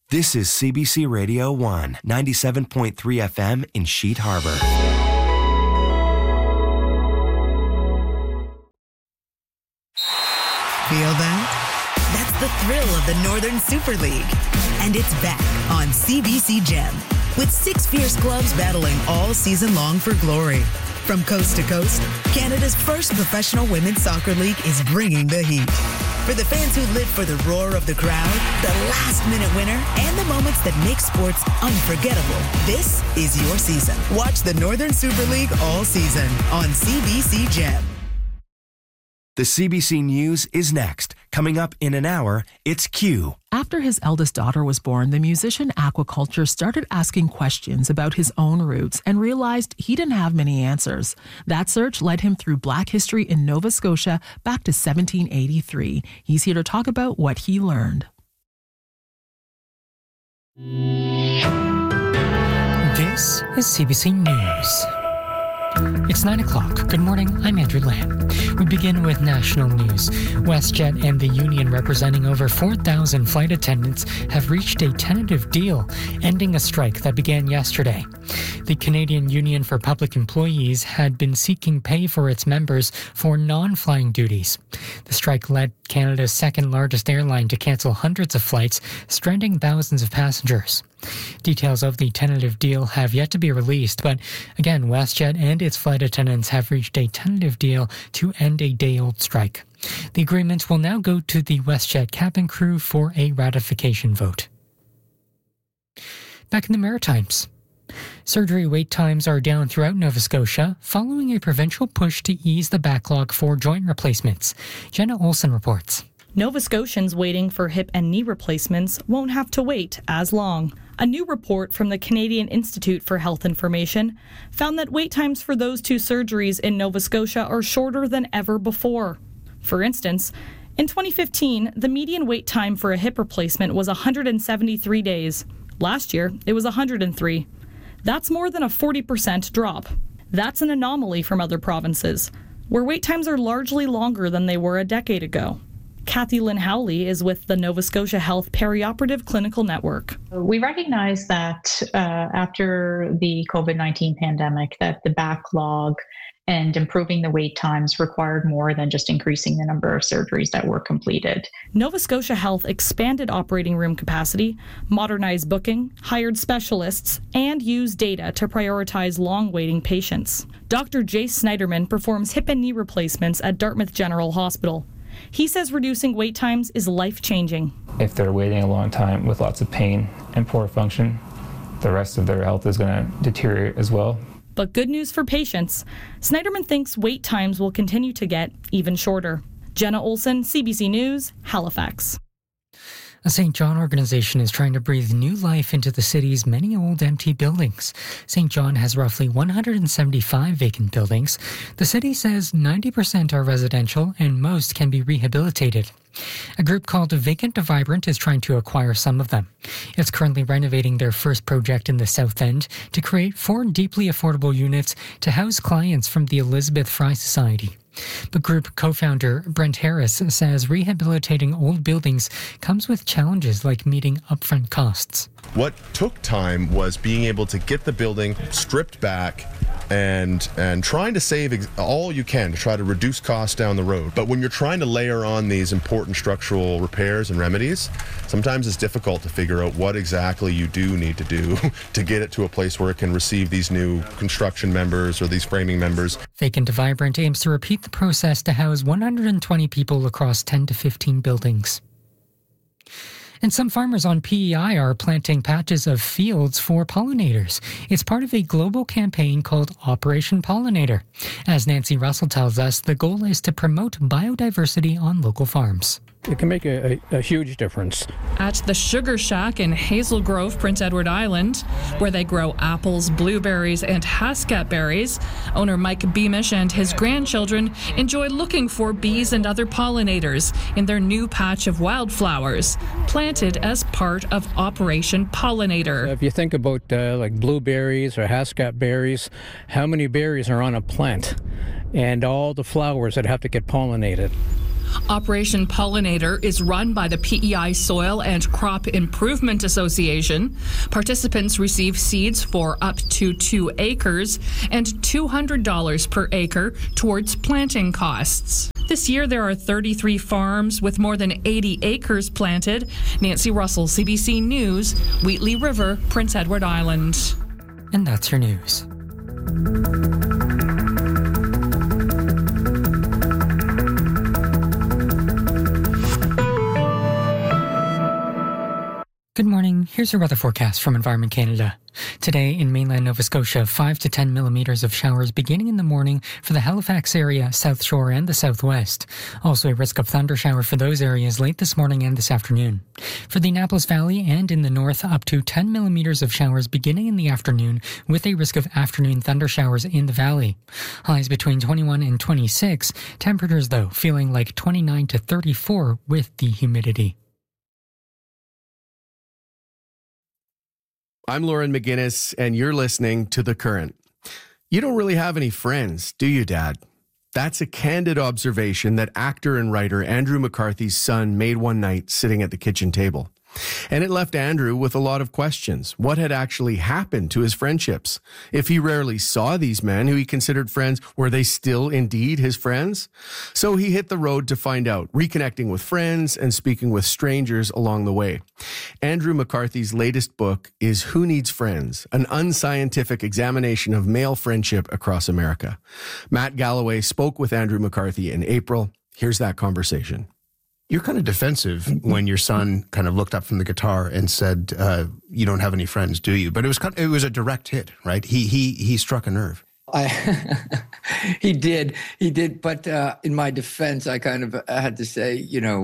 This is CBC Radio 1, 97.3 FM in Sheet Harbor. Feel that? That's the thrill of the Northern Super League. And it's back on CBC Gem, with 6 fierce clubs battling all season long for glory. From coast to coast, Canada's first professional women's soccer league is bringing the heat. For the fans who live for the roar of the crowd, the last-minute winner, and the moments that make sports unforgettable, this is your season. Watch the Northern Super League all season on CBC Gem. The CBC News is next. Coming up in an hour, it's Q. After his eldest daughter was born, the musician Aquaculture started asking questions about his own roots and realized he didn't have many answers. That search led him through Black history in Nova Scotia back to 1783. He's here to talk about what he learned. This is CBC News. It's 9 o'clock. Good morning, I'm Andrew Lamb. We begin with national news. WestJet and the union representing over 4,000 flight attendants have reached a tentative deal, ending a strike that began yesterday. The Canadian Union for Public Employees had been seeking pay for its members for non-flying duties. The strike led Canada's second largest airline to cancel hundreds of flights, stranding thousands of passengers. Details of the tentative deal have yet to be released, but again, WestJet and its flight attendants have reached a tentative deal to end a day-old strike. The agreement will now go to the WestJet cabin crew for a ratification vote. Back in the Maritimes. Surgery wait times are down throughout Nova Scotia following a provincial push to ease the backlog for joint replacements. Jenna Olson reports. Nova Scotians waiting for hip and knee replacements won't have to wait as long. A new report from the Canadian Institute for Health Information found that wait times for those two surgeries in Nova Scotia are shorter than ever before. For instance, in 2015, the median wait time for a hip replacement was 173 days. Last year, it was 103. That's more than a 40% drop. That's an anomaly from other provinces, where wait times are largely longer than they were a decade ago. Kathy Lynn Howley is with the Nova Scotia Health Perioperative Clinical Network. We recognize that after the COVID-19 pandemic, that the backlog and improving the wait times required more than just increasing the number of surgeries that were completed. Nova Scotia Health expanded operating room capacity, modernized booking, hired specialists, and used data to prioritize long-waiting patients. Dr. Jace Snyderman performs hip and knee replacements at Dartmouth General Hospital. He says reducing wait times is life-changing. If they're waiting a long time with lots of pain and poor function, the rest of their health is going to deteriorate as well. But good news for patients. Snyderman thinks wait times will continue to get even shorter. Jenna Olson, CBC News, Halifax. A St. John organization is trying to breathe new life into the city's many old empty buildings. St. John has roughly 175 vacant buildings. The city says 90% are residential and most can be rehabilitated. A group called Vacant to Vibrant is trying to acquire some of them. It's currently renovating their first project in the South End to create 4 deeply affordable units to house clients from the Elizabeth Fry Society. But group co-founder Brent Harris says rehabilitating old buildings comes with challenges like meeting upfront costs. What took time was being able to get the building stripped back and trying to save all you can to try to reduce costs down the road. But when you're trying to layer on these important structural repairs and remedies, sometimes it's difficult to figure out what exactly you do need to do to get it to a place where it can receive these new construction members or these framing members. Vacant to Vibrant aims to repeat the process to house 120 people across 10 to 15 buildings. And some farmers on PEI are planting patches of fields for pollinators. It's part of a global campaign called Operation Pollinator. As Nancy Russell tells us, the goal is to promote biodiversity on local farms. It can make a huge difference. At the Sugar Shack in Hazel Grove, Prince Edward Island, where they grow apples, blueberries, and Hascat berries, owner Mike Beamish and his grandchildren enjoy looking for bees and other pollinators in their new patch of wildflowers, planted as part of Operation Pollinator. If you think about like blueberries or Hascat berries, how many berries are on a plant? And all the flowers that have to get pollinated. Operation Pollinator is run by the PEI Soil and Crop Improvement Association. Participants receive seeds for up to 2 acres and $200 per acre towards planting costs. This year, there are 33 farms with more than 80 acres planted. Nancy Russell, CBC News, Wheatley River, Prince Edward Island. And that's your news. Good morning. Here's your weather forecast from Environment Canada. Today in mainland Nova Scotia, 5 to 10 millimeters of showers beginning in the morning for the Halifax area, South Shore, and the southwest. Also a risk of thunder shower for those areas late this morning and this afternoon. For the Annapolis Valley and in the north, up to 10 millimeters of showers beginning in the afternoon with a risk of afternoon thunder showers in the valley. Highs between 21 and 26. Temperatures, though, feeling like 29 to 34 with the humidity. I'm Lauren McGinnis, and you're listening to The Current. You don't really have any friends, do you, Dad? That's a candid observation that actor and writer Andrew McCarthy's son made one night sitting at the kitchen table. And it left Andrew with a lot of questions. What had actually happened to his friendships? If he rarely saw these men who he considered friends, were they still indeed his friends? So he hit the road to find out, reconnecting with friends and speaking with strangers along the way. Andrew McCarthy's latest book is Who Needs Friends? An unscientific examination of male friendship across America. Matt Galloway spoke with Andrew McCarthy in April. Here's that conversation. You're kind of defensive when your son kind of looked up from the guitar and said, you don't have any friends, do you? But it was a direct hit, right? He struck a nerve. He did. But in my defense, I kind of had to say,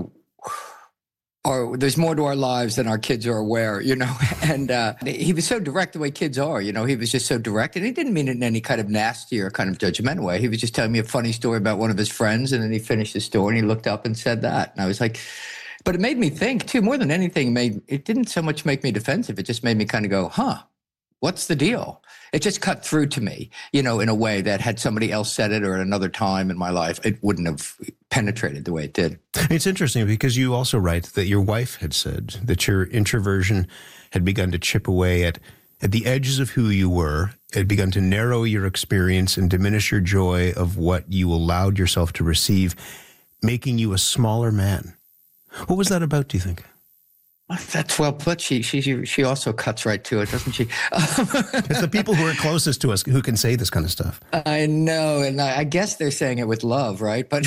there's more to our lives than our kids are aware, and he was so direct the way kids are, he was just so direct, and he didn't mean it in any kind of nasty or kind of judgmental way. He was just telling me a funny story about one of his friends, and then he finished the story and he looked up and said that. And I was like, but it made me think too, more than anything, it didn't so much make me defensive. It just made me kind of go, what's the deal? It just cut through to me, in a way that had somebody else said it or at another time in my life, it wouldn't have penetrated the way it did. It's interesting because you also write that your wife had said that your introversion had begun to chip away at the edges of who you were. It had begun to narrow your experience and diminish your joy of what you allowed yourself to receive, making you a smaller man. What was that about, do you think? That's well put. She also cuts right to it, doesn't she? It's the people who are closest to us who can say this kind of stuff. I know, and I guess they're saying it with love, right? But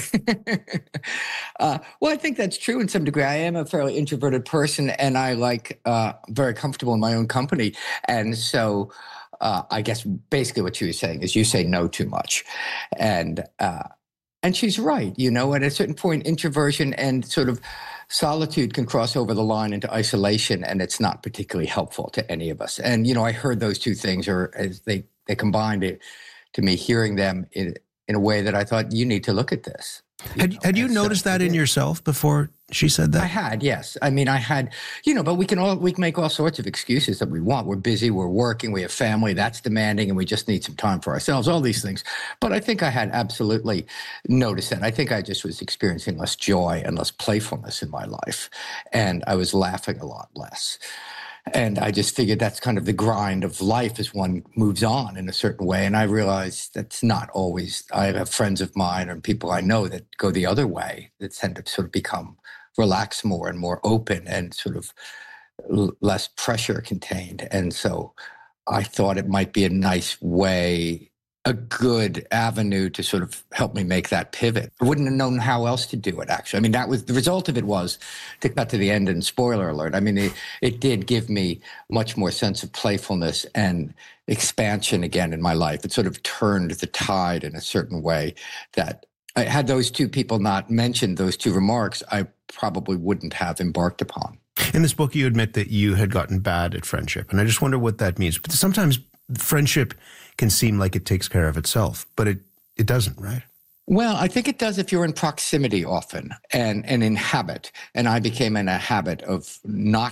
well, I think that's true in some degree. I am a fairly introverted person, and I very comfortable in my own company, and so I guess basically what she was saying is you say no too much, and she's right. At a certain point, introversion and sort of solitude can cross over the line into isolation, and it's not particularly helpful to any of us. And, I heard those two things, or as they combined it to me, hearing them in a way that I thought, you need to look at this. Had you noticed that in yourself before she said that? I had, yes. I mean, I had, but we can make all sorts of excuses that we want. We're busy, we're working, we have family, that's demanding, and we just need some time for ourselves, all these things. But I think I had absolutely noticed that. I think I just was experiencing less joy and less playfulness in my life. And I was laughing a lot less. And I just figured that's kind of the grind of life as one moves on in a certain way. And I realized that's not always. I have friends of mine and people I know that go the other way, that tend to sort of become relaxed more and more open and sort of less pressure contained. And so I thought it might be a nice way, a good avenue to sort of help me make that pivot. I wouldn't have known how else to do it, actually. I mean, that was the result of it, was to cut to the end, and spoiler alert. I mean, it did give me much more sense of playfulness and expansion again in my life. It sort of turned the tide in a certain way that had those two people not mentioned those two remarks, I probably wouldn't have embarked upon. In this book, you admit that you had gotten bad at friendship. And I just wonder what that means. But sometimes friendship can seem like it takes care of itself, but it doesn't, right? Well, I think it does if you're in proximity often and in habit. And I became in a habit of not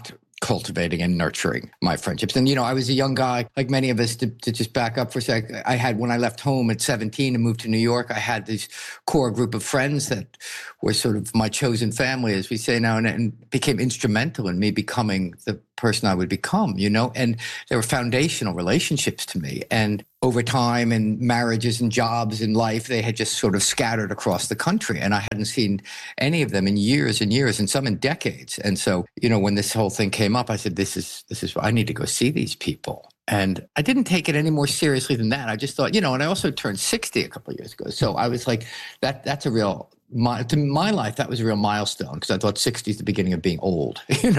cultivating and nurturing my friendships. And, I was a young guy, like many of us, to just back up for a sec. When I left home at 17 and moved to New York, I had this core group of friends that were sort of my chosen family, as we say now, and became instrumental in me becoming the person I would become, and they were foundational relationships to me. And over time in marriages and jobs in life, they had just sort of scattered across the country. And I hadn't seen any of them in years and years, and some in decades. And so, when this whole thing came up, I said, this is I need to go see these people. And I didn't take it any more seriously than that. I just thought, and I also turned 60 a couple of years ago. So I was like, that's a real, to my life, that was a real milestone, because I thought 60 is the beginning of being old,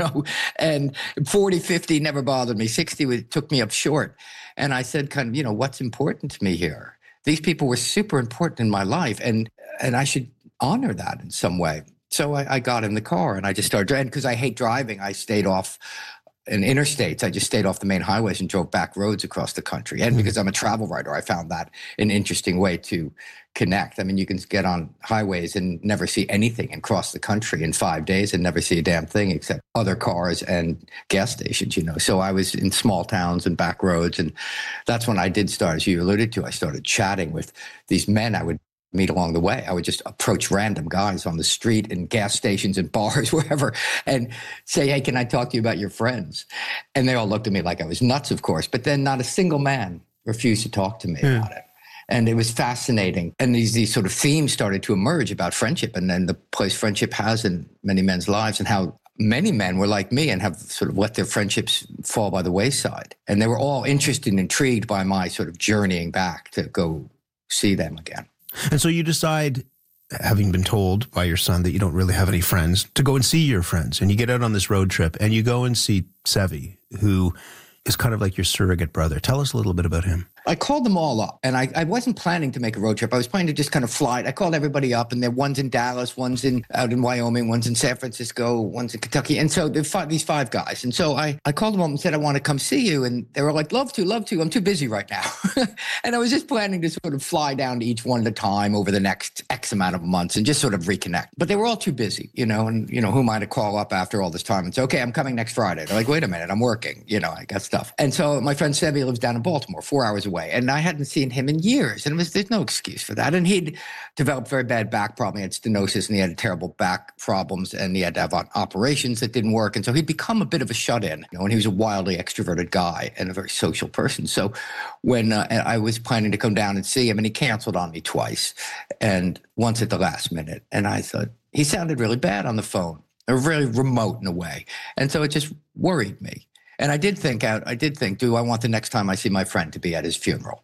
and 40, 50 never bothered me. 60 took me up short. And I said, what's important to me here? These people were super important in my life, and I should honor that in some way. So I got in the car and I just started driving, because I hate driving. I stayed off in interstates. I just stayed off the main highways and drove back roads across the country. And because I'm a travel writer, I found that an interesting way to connect. I mean, you can get on highways and never see anything and cross the country in 5 days and never see a damn thing except other cars and gas stations, So I was in small towns and back roads. And that's when I did start, as you alluded to, I started chatting with these men I would meet along the way. I would just approach random guys on the street and gas stations and bars, wherever, and say, hey, can I talk to you about your friends? And they all looked at me like I was nuts, of course, but then not a single man refused to talk to me about it. And it was fascinating. And these sort of themes started to emerge about friendship, and then the place friendship has in many men's lives, and how many men were like me and have sort of let their friendships fall by the wayside. And they were all interested and intrigued by my sort of journeying back to go see them again. And so you decide, having been told by your son that you don't really have any friends, to go and see your friends. And you get out on this road trip and you go and see Sevi, who is kind of like your surrogate brother. Tell us a little bit about him. I called them all up, and I wasn't planning to make a road trip. I was planning to just kind of fly. I called everybody up, and one's in Dallas, one's out in Wyoming, one's in San Francisco, one's in Kentucky. And so these five guys. And so I called them up and said, I want to come see you. And they were like, love to. I'm too busy right now. And I was just planning to sort of fly down to each one at a time over the next X amount of months and just sort of reconnect. But they were all too busy, and, who am I to call up after all this time and say, okay, I'm coming next Friday. They're like, wait a minute, I'm working, I got stuff. And so my friend Sevi lives down in Baltimore, 4 hours away. And I hadn't seen him in years. And there's no excuse for that. And he'd developed very bad back problem. He had stenosis, and he had terrible back problems, and he had to have operations that didn't work. And so he'd become a bit of a shut-in, and he was a wildly extroverted guy and a very social person. So when I was planning to come down and see him, and he canceled on me twice, and once at the last minute. And I thought, he sounded really bad on the phone, or really remote in a way. And so it just worried me. And I did think, do I want the next time I see my friend to be at his funeral?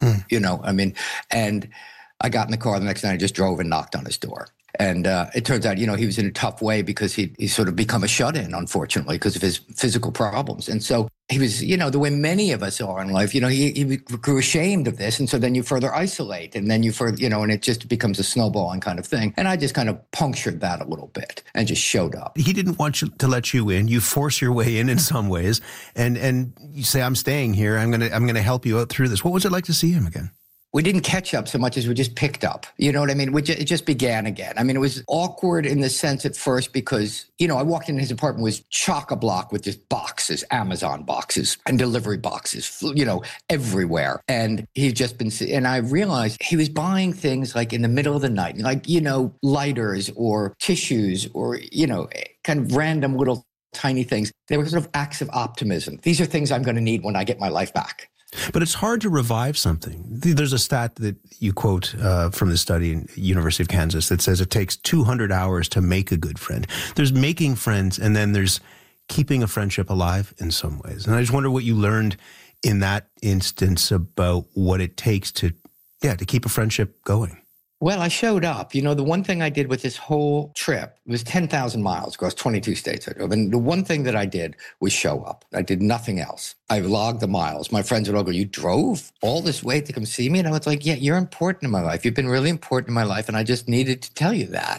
And I got in the car the next night, I just drove and knocked on his door. And it turns out, he was in a tough way because he's sort of become a shut-in, unfortunately, because of his physical problems. And so he was, the way many of us are in life, he grew ashamed of this. And so then you further isolate, and then and it just becomes a snowballing kind of thing. And I just kind of punctured that a little bit and just showed up. He didn't want to let you in. You force your way in some ways. And you say, I'm staying here. I'm going to help you out through this. What was it like to see him again? We didn't catch up so much as we just picked up. You know what I mean? It just began again. I mean, it was awkward in the sense at first because, I walked in his apartment, was chock-a-block with just boxes, Amazon boxes and delivery boxes, everywhere. And he'd just been, and I realized he was buying things like in the middle of the night, like, lighters or tissues or, kind of random little tiny things. They were sort of acts of optimism. These are things I'm going to need when I get my life back. But it's hard to revive something. There's a stat that you quote from the study in University of Kansas that says it takes 200 hours to make a good friend. There's making friends, and then there's keeping a friendship alive in some ways. And I just wonder what you learned in that instance about what it takes to keep a friendship going. Well, I showed up. The one thing I did with this whole trip was 10,000 miles across 22 states I drove. And the one thing that I did was show up. I did nothing else. I logged the miles. My friends would all go, you drove all this way to come see me? And I was like, yeah, you're important in my life. You've been really important in my life. And I just needed to tell you that.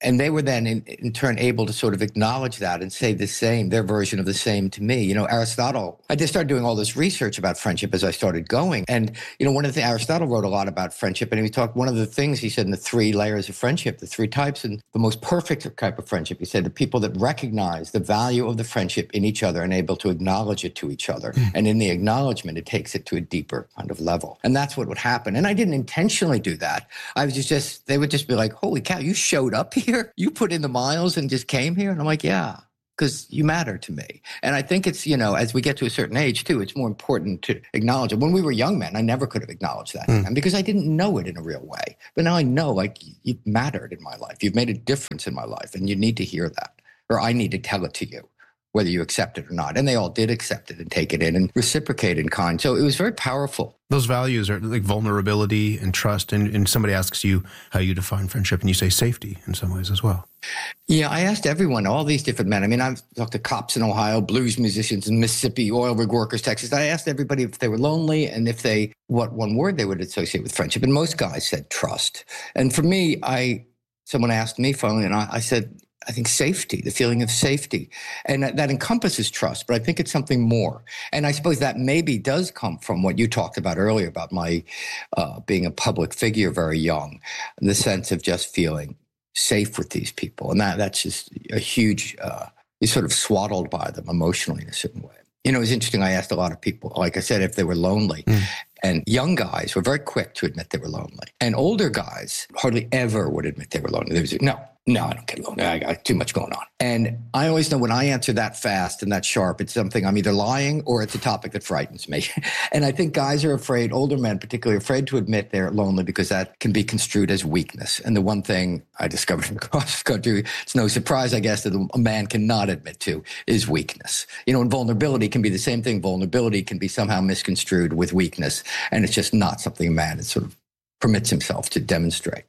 And they were then in turn able to sort of acknowledge that and say the same, their version of the same to me. You know, Aristotle, I just started doing all this research about friendship as I started going. And, you know, one of the things, Aristotle wrote a lot about friendship. And he talked, one of the things he said in the 3 layers of friendship, the 3 types, and the most perfect type of friendship, he said, the people that recognize the value of the friendship in each other and able to acknowledge it to each other. And in the acknowledgement, it takes it to a deeper kind of level. And that's what would happen. And I didn't intentionally do that. I was just they would just be like, holy cow, you showed up here? You put in the miles and just came here? And I'm like, yeah, because you matter to me. And I think it's, you know, as we get to a certain age too, it's more important to acknowledge it. When we were young men, I never could have acknowledged that and because I didn't know it in a real way. But now I know, like, you mattered in my life. You've made a difference in my life, and you need to hear that, or I need to tell it to you, whether you accept it or not. And they all did accept it and take it in and reciprocate in kind. So it was very powerful. Those values are like vulnerability and trust. And somebody asks you how you define friendship, and you say safety in some ways as well. Yeah, I asked everyone, all these different men. I mean, I've talked to cops in Ohio, blues musicians in Mississippi, oil rig workers, Texas. I asked everybody if they were lonely and if what one word they would associate with friendship. And most guys said trust. And for me, someone asked me finally, and I said, I think safety, the feeling of safety. And that encompasses trust, but I think it's something more. And I suppose that maybe does come from what you talked about earlier about my being a public figure very young, the sense of just feeling safe with these people. And that's just a huge, you're sort of swaddled by them emotionally in a certain way. You know, it was interesting. I asked a lot of people, like I said, if they were lonely. And young guys were very quick to admit they were lonely. And older guys hardly ever would admit they were lonely. They would say, no, I don't get lonely. I got too much going on. And I always know when I answer that fast and that sharp, it's something I'm either lying or it's a topic that frightens me. And I think guys are afraid, older men particularly, afraid to admit they're lonely because that can be construed as weakness. And the one thing I discovered across the country, it's no surprise, I guess, that a man cannot admit to is weakness. You know, and vulnerability can be the same thing. Vulnerability can be somehow misconstrued with weakness. And it's just not something a man sort of permits himself to demonstrate.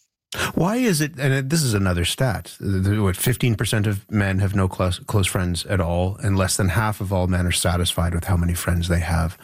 Why is it, and this is another stat, 15% of men have no close friends at all, and less than half of all men are satisfied with how many friends they have.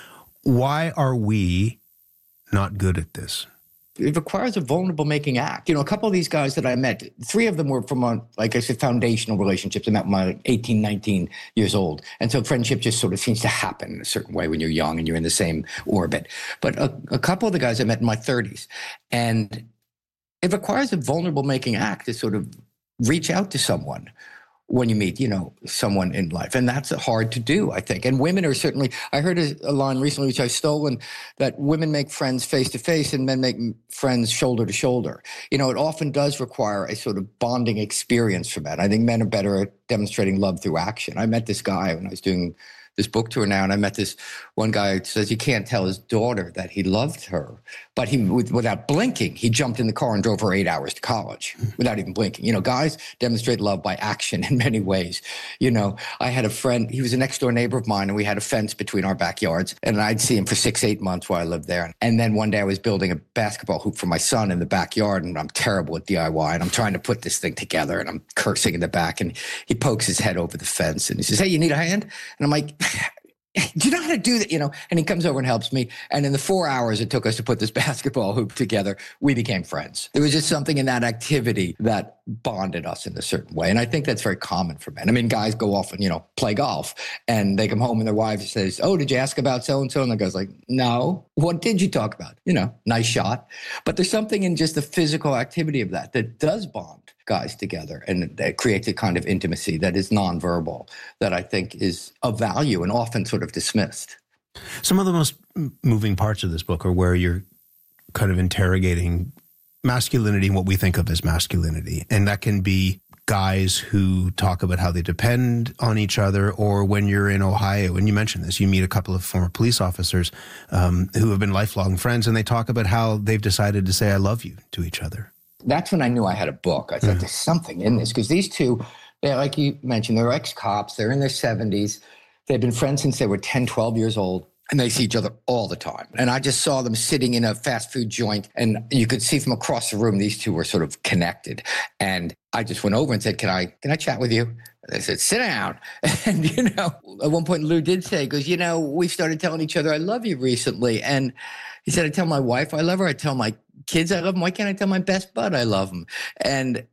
Why are we not good at this? It requires a vulnerable making act. You know, a couple of these guys that I met, 3 of them were from, like I said, foundational relationships. I met when I was 18, 19 years old. And so friendship just sort of seems to happen in a certain way when you're young and you're in the same orbit. But a couple of the guys I met in my 30s, and it requires a vulnerable making act to sort of reach out to someone when you meet, you know, someone in life. And that's hard to do, I think. And women are certainly, I heard a line recently, which I've stolen, that women make friends face to face and men make friends shoulder to shoulder. You know, it often does require a sort of bonding experience for men. I think men are better at demonstrating love through action. I met this guy when I was doing this book tour now, and I met this one guy who says he can't tell his daughter that he loved her, but he, without blinking, he jumped in the car and drove her 8 hours to college without even blinking. You know, guys demonstrate love by action in many ways. You know, I had a friend, he was a next door neighbor of mine, and we had a fence between our backyards, and I'd see him for 6-8 months while I lived there. And then one day I was building a basketball hoop for my son in the backyard, and I'm terrible at DIY, and I'm trying to put this thing together, and I'm cursing in the back, and he pokes his head over the fence, and he says, "Hey, you need a hand?" And I'm like, do you know how to do that? You know, and he comes over and helps me. And in the 4 hours it took us to put this basketball hoop together, we became friends. There was just something in that activity that bonded us in a certain way. And I think that's very common for men. I mean, guys go off and, you know, play golf, and they come home and their wife says, "Oh, did you ask about so-and-so?" And the guy's like, "No." "What did you talk about?" "You know, nice shot." But there's something in just the physical activity of that does bond guys together, and that creates a kind of intimacy that is nonverbal, that I think is of value and often sort of dismissed. Some of the most moving parts of this book are where you're kind of interrogating masculinity and what we think of as masculinity. And that can be guys who talk about how they depend on each other, or when you're in Ohio, and you mentioned this, you meet a couple of former police officers who have been lifelong friends, and they talk about how they've decided to say "I love you" to each other. That's when I knew I had a book. I thought there's something in this, because these two, like you mentioned, they're ex-cops. They're in their 70s. They've been friends since they were 10, 12 years old, and they see each other all the time. And I just saw them sitting in a fast food joint, and you could see from across the room, these two were sort of connected. And I just went over and said, can I chat with you? And they said, "Sit down." And, you know, at one point Lou did say, he goes, "You know, we've started telling each other I love you recently." And he said, "I tell my wife I love her. I tell my kids I love them. Why can't I tell my best bud I love him?" And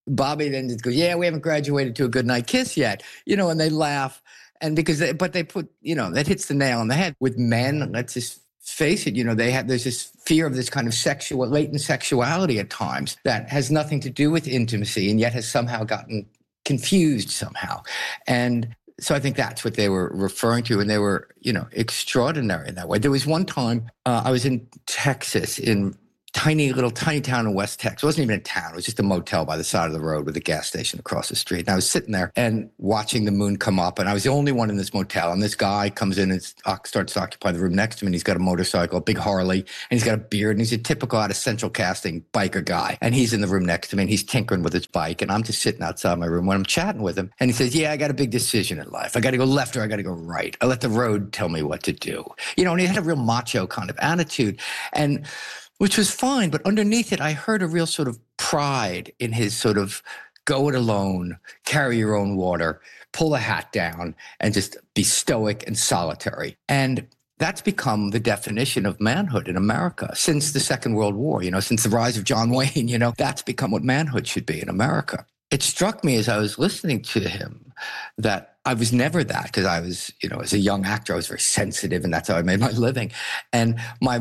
Bobby then just goes, yeah, we haven't graduated to a goodnight kiss yet, and they laugh. And but they put, that hits the nail on the head. With men, let's just face it, there's this fear of this kind of latent sexuality at times that has nothing to do with intimacy and yet has somehow gotten confused somehow. And so I think that's what they were referring to, and they were, extraordinary in that way. There was one time I was in Texas, in tiny town in West Texas. It wasn't even a town. It was just a motel by the side of the road with a gas station across the street. And I was sitting there and watching the moon come up, and I was the only one in this motel. And this guy comes in and starts to occupy the room next to me, and he's got a motorcycle, a big Harley, and he's got a beard, and he's a typical out of Central Casting biker guy. And he's in the room next to me, and he's tinkering with his bike, and I'm just sitting outside my room when I'm chatting with him. And he says, yeah, I got a big decision in life. I got to go left or I got to go right. I let the road tell me what to do. And he had a real macho kind of attitude. And which was fine, but underneath it, I heard a real sort of pride in his sort of go it alone, carry your own water, pull the hat down, and just be stoic and solitary. And that's become the definition of manhood in America since the Second World War, since the rise of John Wayne, that's become what manhood should be in America. It struck me as I was listening to him that I was never that, because I was, as a young actor, I was very sensitive, and that's how I made my living. And my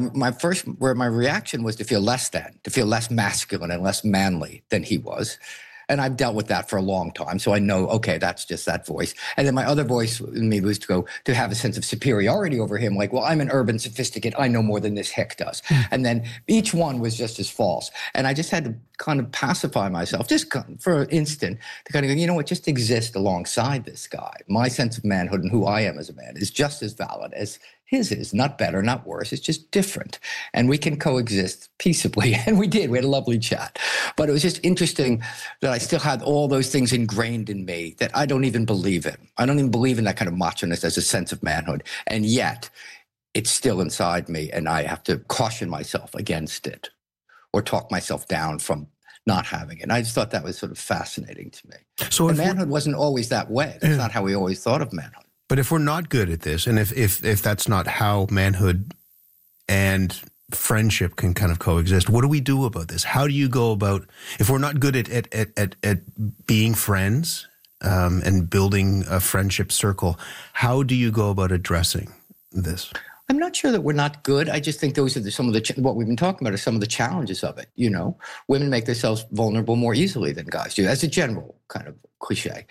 reaction was to feel less masculine and less manly than he was. And I've dealt with that for a long time. So I know, okay, that's just that voice. And then my other voice in me was to have a sense of superiority over him. Like, well, I'm an urban sophisticate. I know more than this hick does. And then each one was just as false. And I just had to kind of pacify myself just for an instant to kind of go, just exist alongside this guy. My sense of manhood and who I am as a man is just as valid as his is, not better, not worse. It's just different. And we can coexist peaceably. And we did. We had a lovely chat. But it was just interesting that I still had all those things ingrained in me that I don't even believe in. I don't even believe in that kind of macho-ness as a sense of manhood. And yet, it's still inside me, and I have to caution myself against it or talk myself down from not having it. And I just thought that was sort of fascinating to me. So manhood wasn't always that way. That's not how we always thought of manhood. But if we're not good at this, and if that's not how manhood and friendship can kind of coexist, what do we do about this? How do you go about, if we're not good at being friends and building a friendship circle, how do you go about addressing this? I'm not sure that we're not good. I just think those are some of the what we've been talking about are some of the challenges of it. Women make themselves vulnerable more easily than guys do, as a general kind of cliche.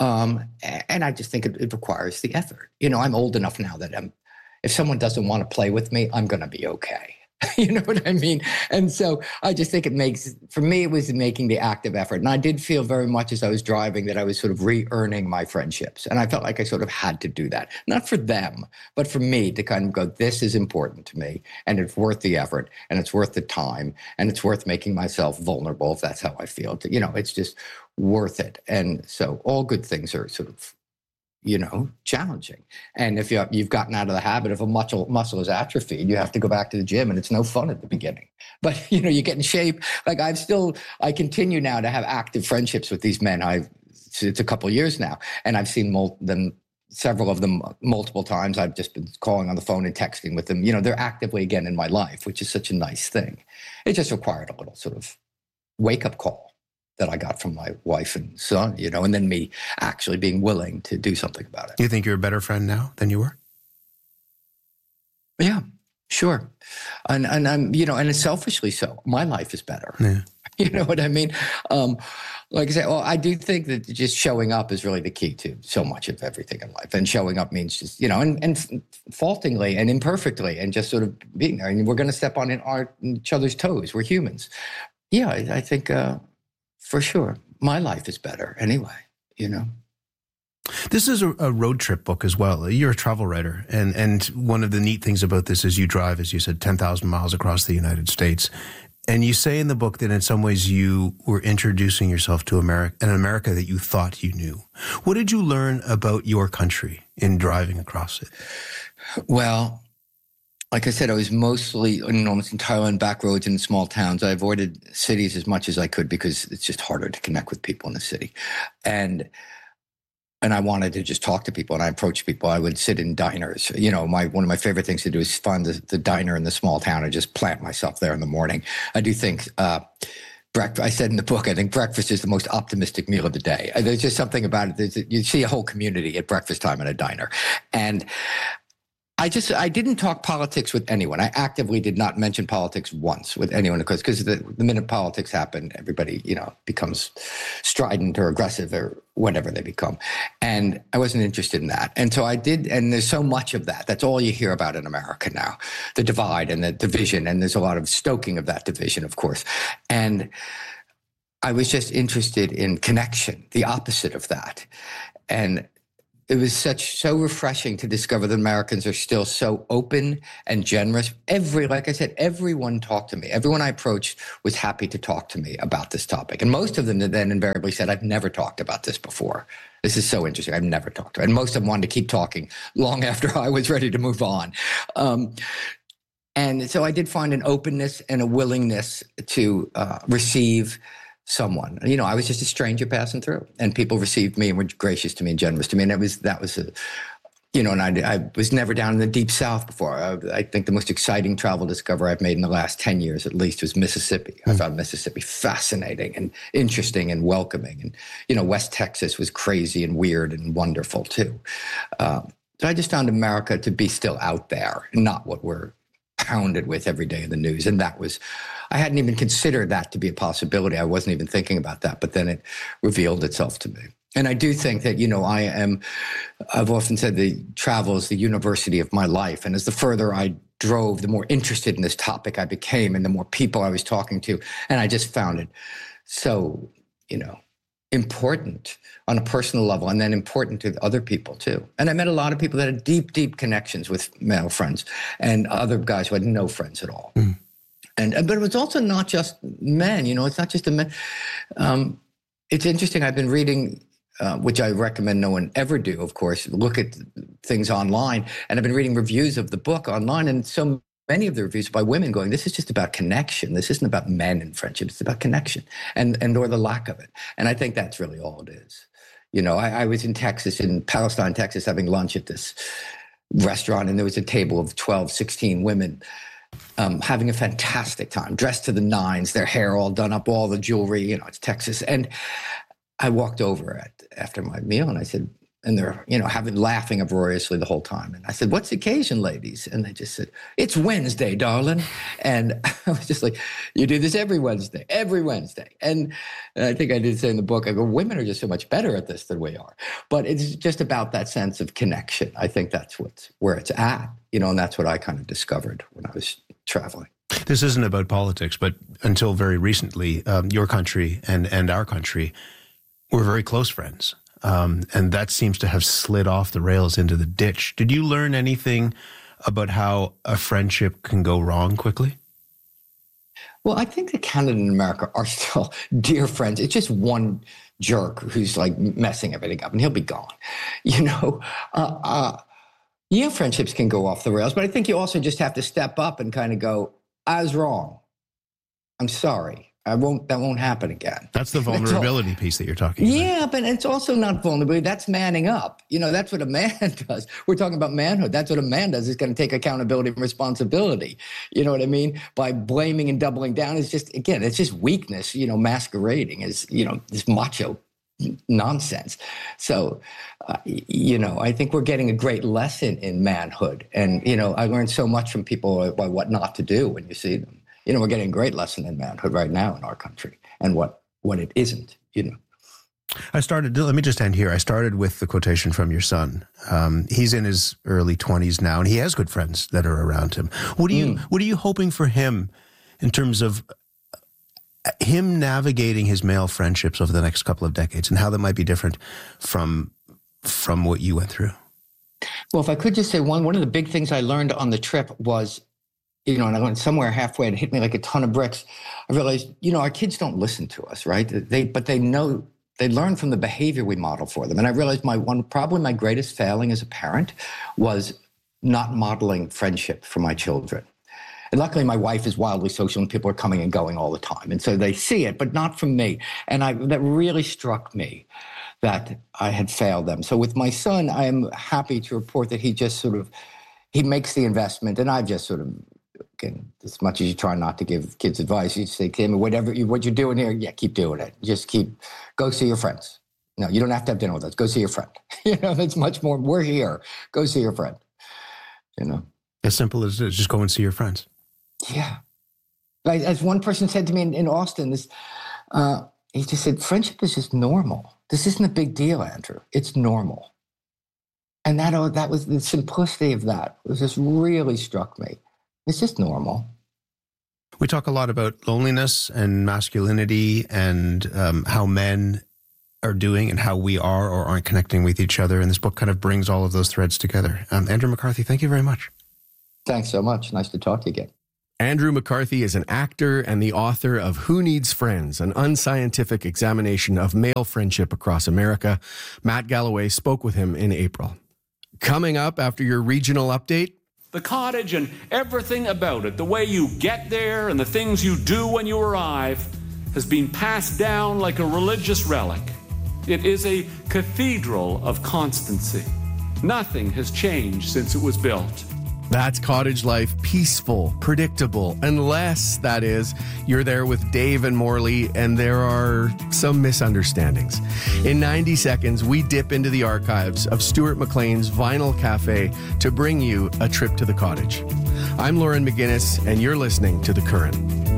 And I just think it requires the effort. I'm old enough now that if someone doesn't want to play with me, I'm going to be okay. You know what I mean? And so I just think for me, it was making the active effort. And I did feel very much as I was driving that I was sort of re-earning my friendships. And I felt like I sort of had to do that, not for them, but for me to kind of go, this is important to me, and it's worth the effort, and it's worth the time, and it's worth making myself vulnerable, if that's how I feel. It's just worth it. And so all good things are sort of challenging. And if you've gotten out of the habit of a muscle is atrophied, you have to go back to the gym, and it's no fun at the beginning. But, you get in shape. Like I continue now to have active friendships with these men. It's a couple of years now, and I've seen several of them multiple times. I've just been calling on the phone and texting with them. They're actively again in my life, which is such a nice thing. It just required a little sort of wake-up call that I got from my wife and son, and then me actually being willing to do something about it. You think you're a better friend now than you were? Yeah, sure. And I'm, and selfishly so. My life is better. Yeah. You know what I mean? Like I say, I do think that just showing up is really the key to so much of everything in life. And showing up means just, and faultingly and imperfectly and just sort of being there. And we're going to step on each other's toes. We're humans. Yeah, I think... for sure. My life is better anyway, This is a road trip book as well. You're a travel writer. And one of the neat things about this is you drive, as you said, 10,000 miles across the United States. And you say in the book that in some ways you were introducing yourself to an America that you thought you knew. What did you learn about your country in driving across it? Well, like I said, I was mostly almost entirely on back roads in small towns. I avoided cities as much as I could because it's just harder to connect with people in the city. And I wanted to just talk to people, and I approached people. I would sit in diners. One of my favorite things to do is find the diner in the small town and just plant myself there in the morning. I do think breakfast. I said in the book, I think breakfast is the most optimistic meal of the day. And there's just something about it. You see a whole community at breakfast time in a diner. And I didn't talk politics with anyone. I actively did not mention politics once with anyone because the minute politics happen, everybody, becomes strident or aggressive or whatever they become. And I wasn't interested in that. And so I did. And there's so much of that. That's all you hear about in America now, the divide and the division. And there's a lot of stoking of that division, of course. And I was just interested in connection, the opposite of that. And it was so refreshing to discover that Americans are still so open and generous. Like I said, everyone talked to me. Everyone I approached was happy to talk to me about this topic. And most of them then invariably said, I've never talked about this before. This is so interesting. I've never talked to it. And most of them wanted to keep talking long after I was ready to move on. And so I did find an openness and a willingness to receive someone. I was just a stranger passing through, and people received me and were gracious to me and generous to me. And I was never down in the deep South before. I think the most exciting travel discovery I've made in the last 10 years at least was Mississippi. I found Mississippi fascinating and interesting and welcoming. And, West Texas was crazy and weird and wonderful too. So I just found America to be still out there, not what we're pounded with every day in the news. And I hadn't even considered that to be a possibility. I wasn't even thinking about that, but then it revealed itself to me. And I do think that, I've often said that travel is the university of my life. And as the further I drove, the more interested in this topic I became and the more people I was talking to. And I just found it so, important on a personal level, and then important to other people too. And I met a lot of people that had deep, deep connections with male friends and other guys who had no friends at all. Mm. But it was also not just men, it's not just the men. It's interesting. I've been reading, which I recommend no one ever do, of course, look at things online. And I've been reading reviews of the book online, and so many of the reviews by women going, this is just about connection. This isn't about men and friendship. It's about connection and or the lack of it. And I think that's really all it is. I was in Palestine, Texas, having lunch at this restaurant, and there was a table of 12, 16 women having a fantastic time, dressed to the nines, their hair all done up, all the jewelry, it's Texas. And I walked over after my meal and I said, and they're, laughing uproariously the whole time. And I said, what's the occasion, ladies? And they just said, it's Wednesday, darling. And I was just like, you do this every Wednesday. And I think I did say in the book, I go, women are just so much better at this than we are. But it's just about that sense of connection. I think that's where it's at, and that's what I kind of discovered when I was traveling. This isn't about politics, but until very recently, your country and our country were very close friends. And that seems to have slid off the rails into the ditch. Did you learn anything about how a friendship can go wrong quickly? Well, I think that Canada and America are still dear friends. It's just one jerk who's like messing everything up, and he'll be gone. Friendships can go off the rails, but I think you also just have to step up and kind of go, I was wrong. I'm sorry. That won't happen again. That's the vulnerability piece that you're talking about. Yeah, but it's also not vulnerability. That's manning up. That's what a man does. We're talking about manhood. That's what a man does. Is going to take accountability and responsibility. You know what I mean? By blaming and doubling down is just, again, it's just weakness, masquerading as, this macho nonsense. So, I think we're getting a great lesson in manhood. And, I learned so much from people about what not to do when you see them. We're getting a great lesson in manhood right now in our country and what it isn't, let me just end here. I started with the quotation from your son. He's in his early 20s now, and he has good friends that are around him. What are you hoping for him in terms of him navigating his male friendships over the next couple of decades, and how that might be different from what you went through? Well, if I could just say one of the big things I learned on the trip was, and I went somewhere halfway and it hit me like a ton of bricks. I realized, our kids don't listen to us, right? But they know, they learn from the behavior we model for them. And I realized probably my greatest failing as a parent was not modeling friendship for my children. And luckily my wife is wildly social and people are coming and going all the time. And so they see it, but not from me. And that really struck me that I had failed them. So with my son, I am happy to report that he just he makes the investment, and I've just sort of And as much as you try not to give kids advice, you say, Kim, what you're doing here, yeah, keep doing it. Just go see your friends. No, you don't have to have dinner with us. Go see your friend. That's much more. We're here. Go see your friend. As simple as it is, just go and see your friends. Yeah. Like, as one person said to me in Austin, he just said, friendship is just normal. This isn't a big deal, Andrew. It's normal. And that was the simplicity of that. It just really struck me. It's just normal. We talk a lot about loneliness and masculinity and how men are doing and how we are or aren't connecting with each other. And this book kind of brings all of those threads together. Andrew McCarthy, thank you very much. Thanks so much. Nice to talk to you again. Andrew McCarthy is an actor and the author of Who Needs Friends, an unscientific examination of male friendship across America. Matt Galloway spoke with him in April. Coming up after your regional update, the cottage and everything about it, the way you get there and the things you do when you arrive, has been passed down like a religious relic. It is a cathedral of constancy. Nothing has changed since it was built. That's cottage life, peaceful, predictable, unless, that is, you're there with Dave and Morley and there are some misunderstandings. In 90 seconds, we dip into the archives of Stuart McLean's Vinyl Cafe to bring you a trip to the cottage. I'm Lauren McGinnis, and you're listening to The Current.